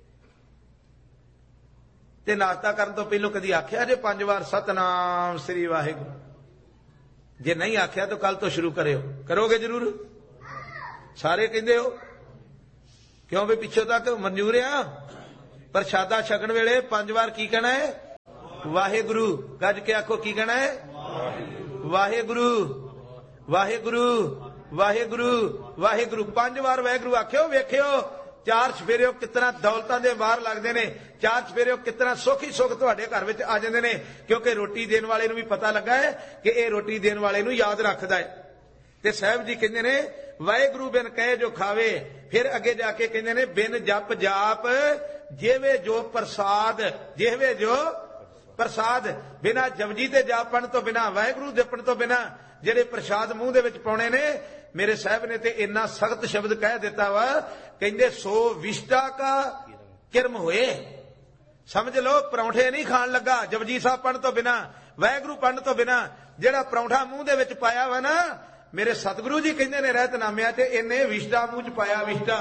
Speaker 1: ਤੇ ਨਾਸ਼ਤਾ ਕਰਨ ਤੋਂ ਪਹਿਲਾਂ ਕਦੀ ਆਖਿਆ ਜੇ 5 ਵਾਰ ਸਤਨਾਮ ਸ੍ਰੀ ਵਾਹਿਗੁਰੂ? ਜੇ ਨਹੀਂ ਆਖਿਆ ਤਾਂ ਕੱਲ ਤੋਂ ਸ਼ੁਰੂ ਕਰਿਓ। ਕਰੋਗੇ ਜ਼ਰੂਰ? ਸਾਰੇ ਕਹਿੰਦੇ ਹੋ ਕਿਉਂ ਵੀ ਪਿੱਛੋਂ ਤੱਕ ਮਨਜ਼ੂਰ ਆ। ਪ੍ਰਸ਼ਾਦਾ ਛਕਣ ਵੇਲੇ 5 ਵਾਰ ਕੀ ਕਹਿਣਾ ਹੈ? ਵਾਹਿਗੁਰੂ। ਗੱਜ ਕੇ ਆਖੋ ਕੀ ਕਹਿਣਾ ਹੈ? ਵਾਹਿਗੁਰੂ ਵਾਹਿਗੁਰੂ ਵਾਹਿਗੁਰੂ ਵਾਹਿਗੁਰੂ। 5 ਵਾਰ ਵਾਹਿਗੁਰੂ ਆਖਿਓ, ਵੇਖਿਓ ਚਾਰ ਚਫੇਰਿਓ ਕਿਤਨਾ ਦੌਲਤਾਂ ਦੇ ਵਾਰ ਲੱਗਦੇ ਨੇ, ਚਾਰ ਚਫੇਰਿਓ ਕਿਤਨਾ ਸੁੱਖ ਹੀ ਸੁੱਖ ਤੁਹਾਡੇ ਘਰ ਵਿੱਚ ਆ ਜਾਂਦੇ ਨੇ, ਕਿਉਂਕਿ ਰੋਟੀ ਦੇਣ ਵਾਲੇ ਨੂੰ ਵੀ ਪਤਾ ਲੱਗਾ ਹੈ ਕਿ ਇਹ ਰੋਟੀ ਦੇਣ ਵਾਲੇ ਨੂੰ ਯਾਦ ਰੱਖਦਾ ਹੈ। ਤੇ ਸਾਹਿਬ ਜੀ ਕਹਿੰਦੇ ਨੇ ਵਾਹਿਗੁਰੂ ਬਿਨ ਕਹੇ ਜੋ ਖਾਵੇ। ਫਿਰ ਅੱਗੇ ਜਾ ਕੇ ਕਹਿੰਦੇ ਨੇ ਬਿਨ ਜਪ ਜਾਪ ਜੇਵੇ ਜੋ ਪ੍ਰਸਾਦ, ਜਿਹਵੇ ਜੋ ਪ੍ਰਸਾਦ। ਬਿਨਾਂ ਜਪਜੀ ਤੇ ਜਾਪਣ ਤੋਂ ਬਿਨਾਂ, ਵਾਹਿਗੁਰੂ ਜਪਣ ਤੋਂ ਬਿਨਾਂ ਜਿਹੜੇ ਪ੍ਰਸਾਦ ਮੂੰਹ ਦੇ ਵਿੱਚ ਪਾਉਣੇ ਨੇ, ਮੇਰੇ ਸਾਹਿਬ ਨੇ ਤੇ ਇੰਨਾ ਸਖਤ ਸ਼ਬਦ ਕਹਿ ਦਿੱਤਾ ਵਾ, ਕਹਿੰਦੇ ਸੋ ਵਿਸ਼ਟਾ ਕਾ ਕਿਰਮ ਹੋਏ। ਸਮਝ ਲਓ ਪਰੌਂਠੇ ਨਹੀਂ ਖਾਣ ਲੱਗਾ ਜਪਜੀ ਸਾਹਿਬ ਪੜ੍ਹਨ ਤੋਂ ਬਿਨਾਂ, ਵਾਹਿਗੁਰੂ ਪੜ੍ਹਨ ਤੋਂ ਬਿਨਾਂ। ਜਿਹੜਾ ਪਰੌਂਠਾ ਮੂੰਹ ਦੇ ਵਿੱਚ ਪਾਇਆ ਵਾ ਨਾ, ਮੇਰੇ ਸਤਿਗੁਰੂ ਜੀ ਕਹਿੰਦੇ ਨੇ ਰਹਿਤਨਾਮਿਆਂ ਤੇ ਇਹਨੇ ਵਿਸ਼ਟਾ ਮੂੰਹ ਚ ਪਾਇਆ, ਵਿਸ਼ਟਾ।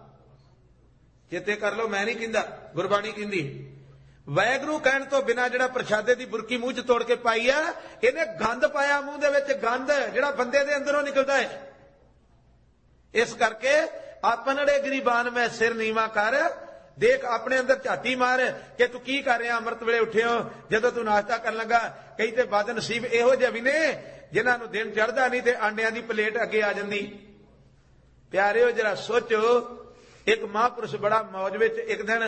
Speaker 1: ਚੇਤੇ ਕਰ ਲਓ, ਮੈਂ ਨਹੀਂ ਕਹਿੰਦਾ, ਗੁਰਬਾਣੀ ਕਹਿੰਦੀ। ਵਾਹਿਗੁਰੂ ਕਹਿਣ ਤੋਂ ਬਿਨਾਂ ਜਿਹੜਾ ਪ੍ਰਸ਼ਾਦੇ ਦੀ ਬੁਰਕੀ ਮੂੰਹ ਚ ਤੋੜ ਕੇ ਪਾਈ ਆ, ਇਹਨੇ ਗੰਦ ਪਾਇਆ ਮੂੰਹ ਦੇ ਵਿੱਚ, ਗੰਦ ਜਿਹੜਾ ਬੰਦੇ ਦੇ ਅੰਦਰੋਂ ਨਿਕਲਦਾ ਹੈ। ਇਸ ਕਰਕੇ ਆਪਨੜੇ ਗਰੀਬਾਨ ਮੈਂ ਸਿਰ ਨੀਵਾ ਕਰ, ਦੇਖ ਆਪਣੇ ਅੰਦਰ ਝਾਤੀ ਮਾਰ ਕਿ ਤੂੰ ਕੀ ਕਰ ਰਿਹਾ। ਅੰਮ੍ਰਿਤ ਵੇਲੇ ਉੱਠਿਓ, ਜਦੋਂ ਤੂੰ ਨਾਸ਼ਤਾ ਕਰਨ ਲੱਗਾ, ਕਈ ਤੇ ਬਦ ਨਸੀਬ ਇਹੋ ਜਿਹੇ ਵੀ ਨੇ ਜਿਨ੍ਹਾਂ ਨੂੰ ਦਿਨ ਚੜ੍ਹਦਾ ਨਹੀਂ ਤੇ ਆਂਡਿਆਂ ਦੀ ਪਲੇਟ ਅੱਗੇ ਆ ਜਾਂਦੀ। ਪਿਆਰਿਓ ਜਰਾ ਸੋਚੋ, ਇੱਕ ਮਹਾਂਪੁਰਸ਼ ਬੜਾ ਮੌਜ ਵਿੱਚ ਇੱਕ ਦਿਨ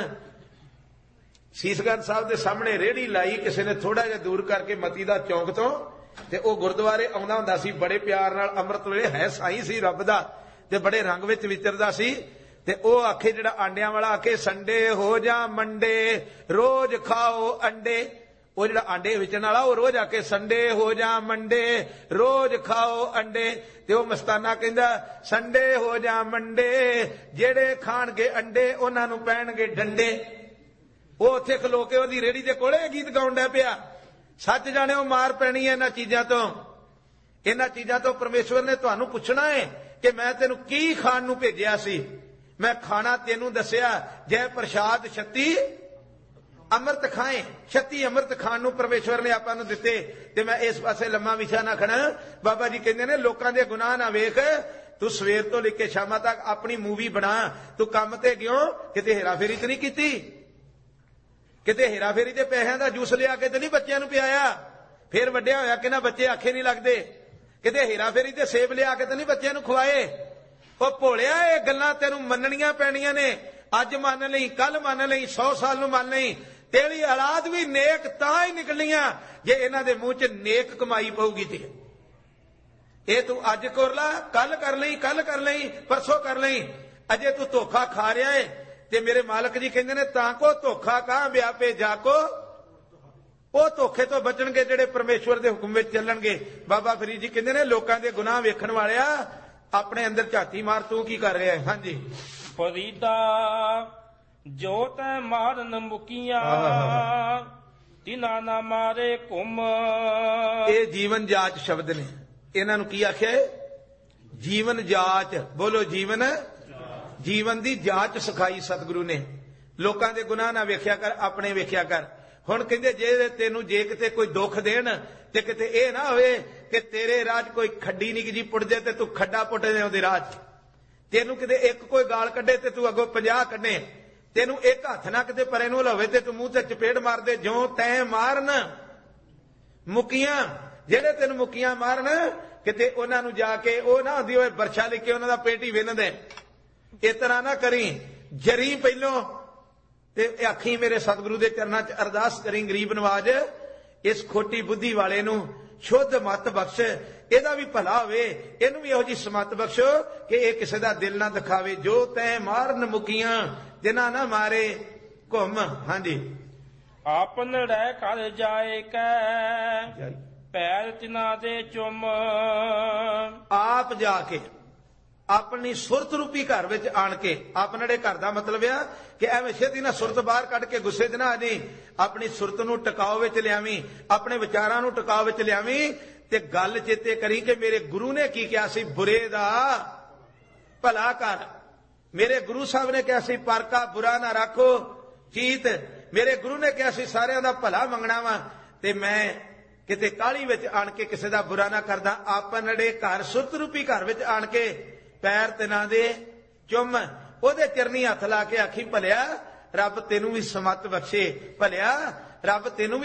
Speaker 1: ਸੀਸਗੰਜ ਸਾਹਿਬ ਦੇ ਸਾਹਮਣੇ ਰੇਹੜੀ ਲਾਈ ਕਿਸੇ ਨੇ, ਥੋੜਾ ਜਿਹਾ ਦੂਰ ਕਰਕੇ ਮਤੀ ਦਾ ਚੌਂਕ ਤੋਂ, ਤੇ ਉਹ ਗੁਰਦੁਆਰੇ ਆਉਂਦਾ ਹੁੰਦਾ ਸੀ ਬੜੇ ਪਿਆਰ ਨਾਲ। ਅੰਮ੍ਰਿਤ ਵੇਲੇ ਹੈ ਸਾਈਂ ਸੀ ਰੱਬ ਦਾ ਤੇ ਬੜੇ ਰੰਗ ਵਿੱਚ ਵਿਚਰਦਾ ਸੀ। ਤੇ ਉਹ ਆਖੇ, ਜਿਹੜਾ ਆਂਡਿਆਂ ਵਾਲਾ ਆਖੇ ਸੰਡੇ ਹੋ ਜਾ ਮੰਡੇ ਰੋਜ਼ ਖਾਓ ਅੰਡੇ, ਉਹ ਜਿਹੜਾ ਆਂਡੇ ਵੇਚਣ ਵਾਲਾ ਉਹ ਰੋਜ਼ ਆਕੇ ਸੰਡੇ ਹੋ ਜਾ ਮੰਡੇ ਰੋਜ਼ ਖਾਓ ਅੰਡੇ। ਤੇ ਉਹ ਮਸਤਾਨਾ ਕਹਿੰਦਾ ਸੰਡੇ ਹੋ ਜਾ ਮੰਡੇ, ਜਿਹੜੇ ਖਾਣਗੇ ਅੰਡੇ ਉਹਨਾਂ ਨੂੰ ਪੈਣਗੇ ਡੰਡੇ। ਉਹ ਉੱਥੇ ਖਲੋ ਕੇ ਉਹਦੀ ਰੇਹੜੀ ਦੇ ਕੋਲੇ ਗੀਤ ਗਾਉਣ ਡਿਆ ਪਿਆ। ਸੱਚ ਜਾਣੇ ਉਹ ਮਾਰ ਪੈਣੀ ਹੈ ਇਹਨਾਂ ਚੀਜ਼ਾਂ ਤੋਂ। ਇਹਨਾਂ ਚੀਜ਼ਾਂ ਤੋਂ ਪਰਮੇਸ਼ਵਰ ਨੇ ਤੁਹਾਨੂੰ ਪੁੱਛਣਾ ਹੈ ਕਿ ਮੈਂ ਤੈਨੂੰ ਕੀ ਖਾਣ ਨੂੰ ਭੇਜਿਆ ਸੀ। ਮੈਂ ਖਾਣਾ ਤੈਨੂੰ ਦੱਸਿਆ, ਜੈ ਪ੍ਰਸ਼ਾਦ 36 ਅੰਮ੍ਰਿਤ ਖਾਏ। 36 ਅੰਮ੍ਰਿਤ ਖਾਣ ਨੂੰ ਪਰਮੇਸ਼ਵਰ ਨੇ ਆਪਾਂ ਨੂੰ ਦਿੱਤੇ। ਤੇ ਮੈਂ ਇਸ ਪਾਸੇ ਲੰਮਾ ਵਿਛਾ ਨਾ ਖੜਾ। ਬਾਬਾ ਜੀ ਕਹਿੰਦੇ ਨੇ ਲੋਕਾਂ ਦੇ ਗੁਨਾਹ ਨਾ ਵੇਖ, ਤੂੰ ਸਵੇਰ ਤੋਂ ਲੈ ਕੇ ਸ਼ਾਮਾਂ ਤੱਕ ਆਪਣੀ ਮੂਵੀ ਬਣਾ। ਤੂੰ ਕੰਮ ਤੇ ਗਿਓ, ਕਿਤੇ ਹੇਰਾਫੇਰੀ ਤੇ ਨਹੀਂ ਕੀਤੀ, ਕਿਤੇ ਹੇਰਾਫੇਰੀ ਦੇ ਪੈਸਿਆਂ ਦਾ ਜੂਸ ਲਿਆ ਕੇ ਤੇ ਨਹੀਂ ਬੱਚਿਆਂ ਨੂੰ ਪਿਆਇਆ। ਫਿਰ ਵੱਡਿਆ ਹੋਇਆ ਕਿ ਨਾ ਬੱਚੇ ਆਖੇ ਨਹੀਂ ਲੱਗਦੇ। ਕਿਤੇ ਹੇਰਾਫੇਰੀ ਤੇ ਸੇਬ ਲਿਆ ਕੇ ਤੇ ਨਹੀਂ ਬੱਚਿਆਂ ਨੂੰ ਖਵਾਏ। ਉਹ ਭੋਲਿਆ, ਇਹ ਗੱਲਾਂ ਤੈਨੂੰ ਮੰਨਣੀਆਂ ਪੈਣੀਆਂ ਨੇ। ਅੱਜ ਮੰਨ ਲਈ, ਕੱਲ ਮੰਨ ਲਈ, 100 ਸਾਲ ਨੂੰ ਮੰਨ ਲਈ। ਤੇਰੀ ਔਲਾਦ ਵੀ ਨੇਕ ਤਾਂ ਹੀ ਨਿਕਲਣੀਆਂ ਜੇ ਇਹਨਾਂ ਦੇ ਮੂੰਹ 'ਚ ਨੇਕ ਕਮਾਈ ਪਊਗੀ। ਤੇ ਇਹ ਤੂੰ ਅੱਜ ਕਰ ਲਾ, ਕੱਲ ਕਰ ਲਈ, ਕੱਲ ਕਰ ਲਈ, ਪਰਸੋਂ ਕਰ ਲਈ। ਅਜੇ ਤੂੰ ਧੋਖਾ ਖਾ ਰਿਹਾ ਏ। ਤੇ ਮੇਰੇ ਮਾਲਕ ਜੀ ਕਹਿੰਦੇ ਨੇ ਤਾਂ ਕੋ ਧੋਖਾ ਕਾਂ ਵਿਆਪੇ ਜਾ ਕੋ। ਉਹ ਧੋਖੇ ਤੋਂ ਬਚਣਗੇ ਜਿਹੜੇ ਪਰਮੇਸ਼ਵਰ ਦੇ ਹੁਕਮ ਵਿੱਚ ਚੱਲਣਗੇ। ਬਾਬਾ ਫਰੀਦ ਜੀ ਕਹਿੰਦੇ ਨੇ ਲੋਕਾਂ ਦੇ ਗੁਨਾਹ ਵੇਖਣ ਵਾਲਿਆ, ਆਪਣੇ ਅੰਦਰ ਝਾਤੀ ਮਾਰ, ਤੂੰ ਕੀ ਕਰ ਰਿਹਾ ਹੈ। ਹਾਂਜੀ,
Speaker 2: ਫਰੀਦਾ ਜੋ ਤੈ ਮਾਰਨ ਮੁਕੀਆਂ ਤਿਨਾ ਨਾ ਮਾਰੇ ਘੁੰਮ।
Speaker 1: ਇਹ ਜੀਵਨ ਜਾਚ ਸ਼ਬਦ ਨੇ। ਇਹਨਾਂ ਨੂੰ ਕੀ ਆਖਿਆ ਹੈ? ਜੀਵਨ ਜਾਚ। ਬੋਲੋ ਜੀਵਨ। ਜੀਵਨ ਦੀ ਜਾਂਚ ਸਿਖਾਈ ਸਤਿਗੁਰੂ ਨੇ। ਲੋਕਾਂ ਦੇ ਗੁਨਾਹ ਨਾ ਵੇਖਿਆ ਕਰ, ਆਪਣੇ ਵੇਖਿਆ ਕਰ। ਹੁਣ ਕਹਿੰਦੇ ਜੇ ਕਿਤੇ ਕੋਈ ਦੁੱਖ ਦੇਣ ਤੇ ਕਿਤੇ ਇਹ ਨਾ ਹੋਵੇ ਕਿ ਤੇਰੇ ਰਾਹ 'ਚ ਕੋਈ ਖੱਡੀ ਨਿੱਕੀ ਜੀ ਪੁੱਟ ਜਾਏ ਤੇ ਤੂੰ ਖੱਡਾ ਪੁੱਟ ਦੇ ਉਹਦੇ ਰਾਹ 'ਚ। ਤੈਨੂੰ ਕਿਤੇ ਇੱਕ ਕੋਈ ਗਾਲ ਕੱਢੇ ਤੇ ਤੂੰ ਅੱਗੋਂ 50 ਕੱਢੇ। ਤੈਨੂੰ ਇੱਕ ਹੱਥ ਨਾ ਕਿਤੇ ਪਰੇ ਨੂੰ ਲਾਵੇ ਤੇ ਤੂੰ ਮੂੰਹ ਤੇ ਚਪੇੜ ਮਾਰ ਦੇ। ਜਿਉਂ ਤੈਂ ਮਾਰਨ ਮੁਕੀਆਂ, ਜਿਹੜੇ ਤੈਨੂੰ ਮੁਕੀਆਂ ਮਾਰਨ, ਕਿਤੇ ਉਹਨਾਂ ਨੂੰ ਜਾ ਕੇ ਉਹ ਨਾ ਹੁੰਦੀ ਹੋਏ ਬਰਛਾ ਲੈ ਕੇ ਉਹਨਾਂ ਦਾ ਪੇਟ ਹੀ ਵਿੰਨ ਦੇ। ਇਸ ਤਰ੍ਹਾਂ ਨਾ ਕਰੀ। ਜਰੀ ਪਹਿਲੋਂ ਤੇ ਆਖੀ ਮੇਰੇ ਸਤਿਗੁਰੂ ਦੇ ਚਰਨਾਂ 'ਚ ਅਰਦਾਸ ਕਰੀ, ਗਰੀਬ ਨਵਾਜ ਇਸ ਖੋਟੀ ਬੁੱਧੀ ਵਾਲੇ ਨੂੰ ਸ਼ੁੱਧ ਮੱਤ ਬਖਸ਼, ਇਹਦਾ ਵੀ ਭਲਾ ਹੋਵੇ, ਇਹਨੂੰ ਵੀ ਇਹੋ ਜਿਹੀ ਸਮੱਤ ਬਖਸ਼ੋ ਕਿ ਇਹ ਕਿਸੇ ਦਾ ਦਿਲ ਨਾ ਦਿਖਾਵੇ। ਜੋ ਤੈਂ ਮਾਰਨ ਮੁਕੀਆਂ ਜਿਨ੍ਹਾਂ ਨਾ ਮਾਰੇ ਘੁੰਮ। ਹਾਂਜੀ,
Speaker 2: ਆਪਨ ਰਹਿ ਕਰ ਜਾਏ ਕੈ ਪੈਰ ਤਿਨਾ ਦੇ ਚੁੰਮ।
Speaker 1: ਆਪ ਜਾ ਕੇ ਆਪਣੀ ਸੁਰਤ ਰੂਪੀ ਘਰ ਵਿੱਚ ਆਣ ਕੇ, ਆਪਣੜੇ ਘਰ ਦਾ ਮਤਲਬ ਆ ਕਿ ਐਵੇਂ ਛੇਤੀ ਨਾ ਸੁਰਤ ਬਾਹਰ ਕੱਢ ਕੇ ਗੁੱਸੇ 'ਚ ਨਾ ਆ ਜਾਈਂ। ਆਪਣੀ ਸੁਰਤ ਨੂੰ ਟਿਕਾਓ ਵਿੱਚ ਲਿਆਵੀਂ, ਆਪਣੇ ਵਿਚਾਰਾਂ ਨੂੰ ਟਿਕਾਓ ਵਿੱਚ ਲਿਆਵੀਂ। ਤੇ ਗੱਲ ਚੇਤੇ ਕਰੀ ਕਿ ਮੇਰੇ ਗੁਰੂ ਨੇ ਕੀ ਕਿਹਾ ਸੀ, ਬੁਰੇ ਦਾ ਭਲਾ ਕਰ। ਮੇਰੇ ਗੁਰੂ ਸਾਹਿਬ ਨੇ ਕਿਹਾ ਸੀ ਪਰ ਕਾ ਬੁਰਾ ਨਾ ਰੱਖੋ ਚੀਤ। ਮੇਰੇ ਗੁਰੂ ਨੇ ਕਿਹਾ ਸੀ ਸਾਰਿਆਂ ਦਾ ਭਲਾ ਮੰਗਣਾ ਵਾ। ਤੇ ਮੈਂ ਕਿਤੇ ਕਾਹਲੀ ਵਿੱਚ ਆਣ ਕੇ ਕਿਸੇ ਦਾ ਬੁਰਾ ਨਾ ਕਰਦਾ। ਆਪਣੜੇ ਘਰ ਸੁਰਤ ਰੂਪੀ ਘਰ ਵਿੱਚ ਆਣ ਕੇ ਪੈਰ ਤਿਨਾ ਦੇ ਚੁੰਮ, ਉਹਦੇ ਚਰਨੀ ਹੱਥ ਲਾ ਕੇ ਆਖੀ ਭਲਿਆ ਰੱਬ ਤੈਨੂੰ ਵੀ ਸਮੱਤ ਬਖਸ਼ੇ, ਭਲਿਆ ਰੱਬ ਤੈਨੂੰ